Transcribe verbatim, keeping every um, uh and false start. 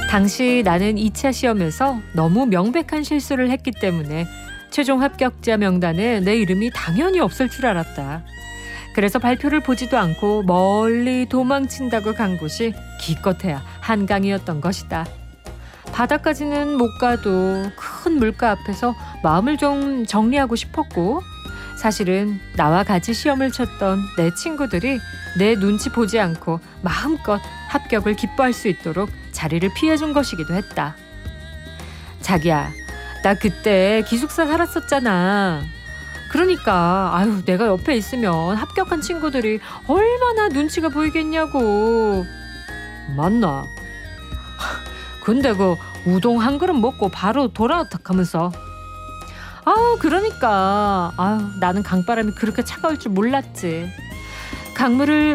당시 나는 이 차 시험에서 너무 명백한 실수를 했기 때문에 최종 합격자 명단에 내 이름이 당연히 없을 줄 알았다. 그래서 발표를 보지도 않고 멀리 도망친다고 간 곳이 기껏해야 한강이었던 것이다. 바다까지는 못 가도 큰 물가 앞에서 마음을 좀 정리하고 싶었고, 사실은 나와 같이 시험을 쳤던 내 친구들이 내 눈치 보지 않고 마음껏 합격을 기뻐할 수 있도록 자리를 피해준 것이기도 했다. 자기야, 나 그때 기숙사 살았었잖아. 그러니까 아유, 내가 옆에 있으면 합격한 친구들이 얼마나 눈치가 보이겠냐고. 맞나? 근데 그 우동 한 그릇 먹고 바로 돌아왔다 하면서. 아우, 그러니까 아유, 나는 강바람이 그렇게 차가울 줄 몰랐지. 강물을